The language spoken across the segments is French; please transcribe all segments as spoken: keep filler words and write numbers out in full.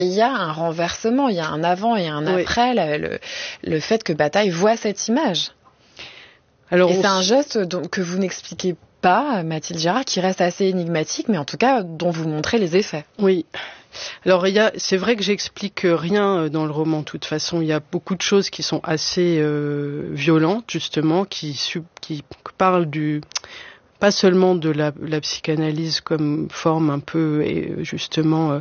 Il y a un renversement, il y a un avant et un oui. après, le, le, le fait que Bataille voit cette image. Alors, et c'est un geste dont, que vous n'expliquez pas, Mathilde Girard, qui reste assez énigmatique, mais en tout cas dont vous montrez les effets. Oui. Alors il y a, c'est vrai que j'explique rien dans le roman. De toute façon, il y a beaucoup de choses qui sont assez euh, violentes, justement, qui, qui parlent du pas seulement de la, la psychanalyse comme forme un peu, justement, euh,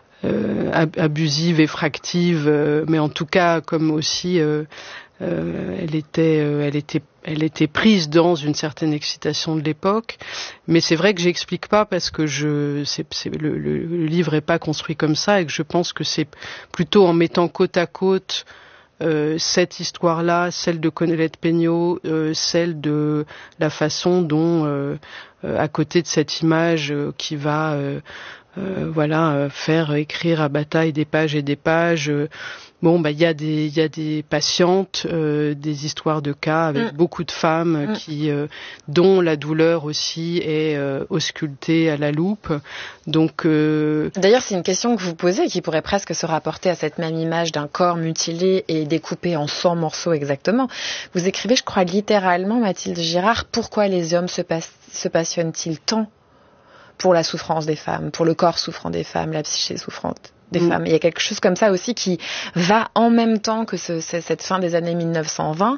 euh, abusive et fractive, euh, mais en tout cas comme aussi euh, euh, elle était, euh, elle était, elle était prise dans une certaine excitation de l'époque. Mais c'est vrai que j'explique pas parce que je, c'est, c'est, le, le, le livre est pas construit comme ça et que je pense que c'est plutôt en mettant côte à côte Euh, cette histoire-là, celle de Colette Peignot, euh, celle de la façon dont, euh, euh, à côté de cette image euh, qui va, euh, euh, voilà, euh, faire écrire à Bataille des pages et des pages. Euh, bon, bah, il y a des, il y a des patientes, euh, des histoires de cas avec mmh. beaucoup de femmes mmh. qui, euh, dont la douleur aussi est euh, auscultée à la loupe. Donc, euh... d'ailleurs, c'est une question que vous posez qui pourrait presque se rapporter à cette même image d'un corps mutilé et découpé en cent morceaux exactement. Vous écrivez, je crois littéralement, Mathilde Girard, pourquoi les hommes se, pas- se passionnent-ils tant pour la souffrance des femmes, pour le corps souffrant des femmes, la psyché souffrante des mmh. femmes. Il y a quelque chose comme ça aussi qui va en même temps que ce, cette fin des années mille neuf cent vingt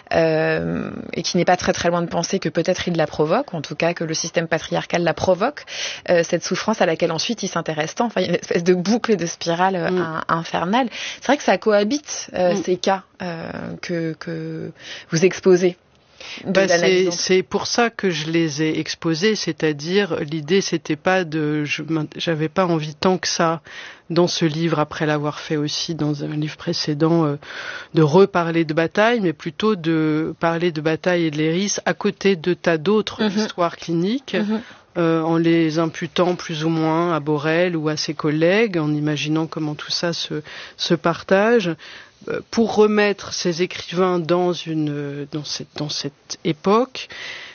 euh, et qui n'est pas très très loin de penser que peut-être il la provoque, en tout cas que le système patriarcal la provoque, euh, cette souffrance à laquelle ensuite il s'intéresse tant. Enfin, il y a une espèce de boucle et de spirale mmh. un, infernale. C'est vrai que ça cohabite euh, mmh. ces cas euh, que, que vous exposez. Bah c'est, c'est pour ça que je les ai exposés, c'est-à-dire l'idée c'était pas de, je, j'avais pas envie tant que ça dans ce livre, après l'avoir fait aussi dans un livre précédent, euh, de reparler de Bataille, mais plutôt de parler de Bataille et de Léris à côté de tas d'autres mm-hmm. histoires cliniques. Mm-hmm. Euh, en les imputant plus ou moins à Borel ou à ses collègues, en imaginant comment tout ça se, se partage, euh, pour remettre ces écrivains dans une dans cette dans cette époque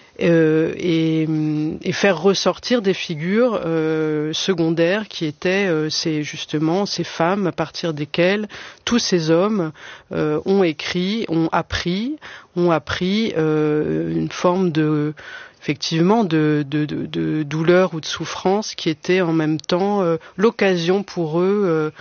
euh, et, et faire ressortir des figures euh, secondaires qui étaient euh, ces justement ces femmes à partir desquelles tous ces hommes euh, ont écrit, ont appris, ont appris euh, une forme de effectivement de, de, de, de douleur ou de souffrance qui était en même temps euh, l'occasion pour eux euh,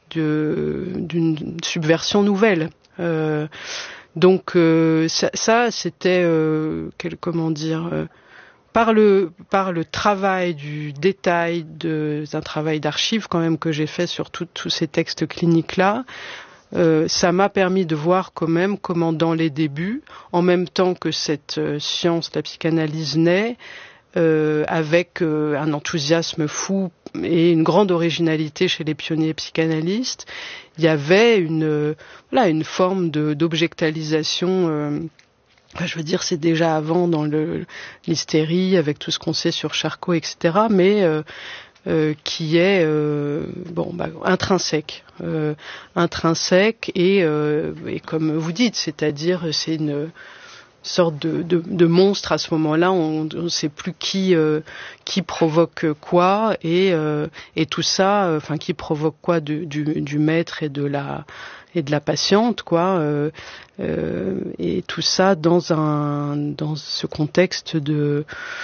de, d'une subversion nouvelle. Euh, donc euh, ça, ça c'était euh, quel, comment dire euh, par le par le travail du détail de, d'un travail d'archives quand même que j'ai fait sur tout, tous ces textes cliniques là. Euh, ça m'a permis de voir quand même comment dans les débuts, en même temps que cette euh, science, la psychanalyse naît, euh, avec euh, un enthousiasme fou et une grande originalité chez les pionniers psychanalystes, il y avait une, euh, voilà, une forme de, d'objectalisation. Euh, je veux dire, c'est déjà avant dans le, l'hystérie, avec tout ce qu'on sait sur Charcot, et cetera. Mais euh, Euh, qui est euh, bon bah, intrinsèque, euh, intrinsèque et, euh, et comme vous dites, c'est-à-dire c'est une sorte de, de, de monstre à ce moment-là. On ne sait plus qui euh, qui provoque quoi et euh, et tout ça, enfin qui provoque quoi du, du, du maître et de la et de la patiente quoi. Euh, euh, et tout ça dans un dans ce contexte de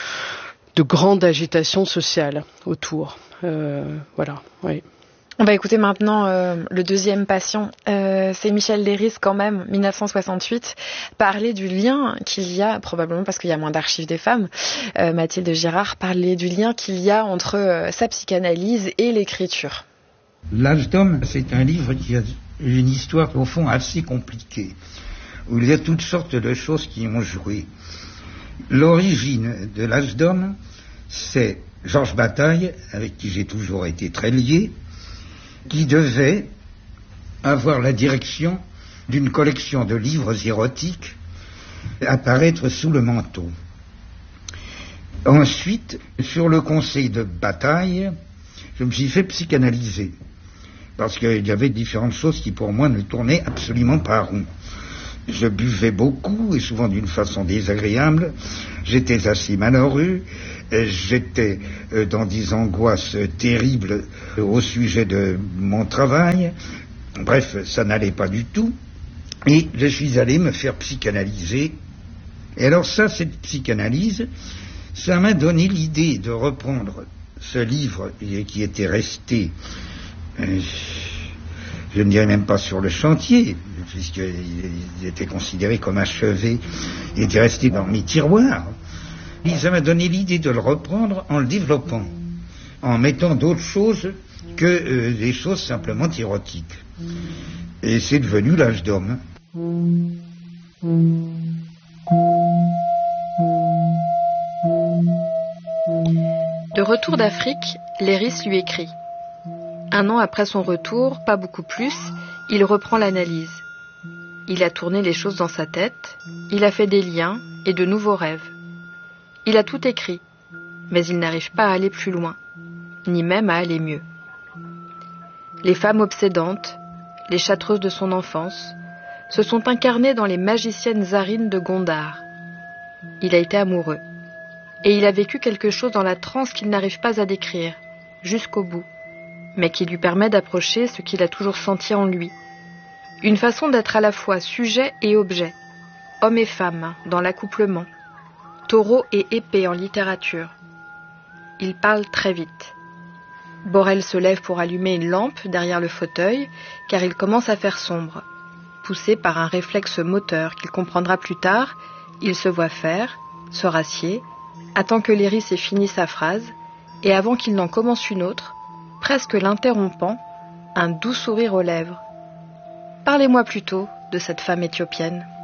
de grande agitation sociale autour. Euh, voilà, oui. On va écouter maintenant euh, le deuxième patient. Euh, c'est Michel Léris quand même, dix-neuf cent soixante-huit, parler du lien qu'il y a, probablement parce qu'il y a moins d'archives des femmes, euh, Mathilde Girard, parler du lien qu'il y a entre euh, sa psychanalyse et l'écriture. L'âge d'homme, c'est un livre qui a une histoire au fond assez compliquée, où il y a toutes sortes de choses qui ont joué. L'origine de l'âge d'homme, c'est Georges Bataille, avec qui j'ai toujours été très lié, qui devait avoir la direction d'une collection de livres érotiques à paraître sous le manteau. Ensuite, sur le conseil de Bataille, je me suis fait psychanalyser, parce qu'il y avait différentes choses qui pour moi ne tournaient absolument pas rond. Je buvais beaucoup et souvent d'une façon désagréable. J'étais assez malheureux. J'étais dans des angoisses terribles au sujet de mon travail. Bref, ça n'allait pas du tout. Et je suis allé me faire psychanalyser. Et alors ça, cette psychanalyse, ça m'a donné l'idée de reprendre ce livre qui était resté, euh, je ne dirais même pas sur le chantier, puisqu'il était considéré comme achevé, il était resté dans mes tiroirs. Et ça m'a donné l'idée de le reprendre en le développant, en mettant d'autres choses que euh, des choses simplement érotiques. Et c'est devenu L'Âge d'Homme. De retour d'Afrique, Léris lui écrit. Un an après son retour, pas beaucoup plus, il reprend l'analyse. Il a tourné les choses dans sa tête, il a fait des liens et de nouveaux rêves. Il a tout écrit, mais il n'arrive pas à aller plus loin, ni même à aller mieux. Les femmes obsédantes, les châtreuses de son enfance, se sont incarnées dans les magiciennes zarines de Gondar. Il a été amoureux. Et il a vécu quelque chose dans la transe qu'il n'arrive pas à décrire, jusqu'au bout, mais qui lui permet d'approcher ce qu'il a toujours senti en lui. Une façon d'être à la fois sujet et objet, homme et femme dans l'accouplement, taureau et épée en littérature. Il parle très vite. Borel se lève pour allumer une lampe derrière le fauteuil, car il commence à faire sombre. Poussé par un réflexe moteur qu'il comprendra plus tard, il se voit faire, se rassied, attend que Léris ait fini sa phrase, et avant qu'il n'en commence une autre, presque l'interrompant, un doux sourire aux lèvres. Parlez-moi plutôt de cette femme éthiopienne.